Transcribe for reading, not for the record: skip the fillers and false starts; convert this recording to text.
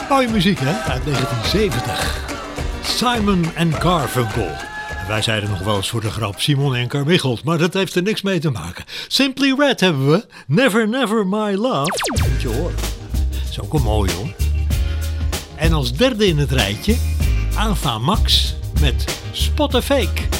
Mooie muziek, hè? Uit 1970. Simon & Garfunkel. Wij zeiden nog wel eens voor de grap Simon en Carmichael, maar dat heeft er niks mee te maken. Simply Red hebben we. Never Never My Love. Moet je horen. Dat is ook wel mooi, hoor. En als derde in het rijtje, Ava Max met Spot a Fake.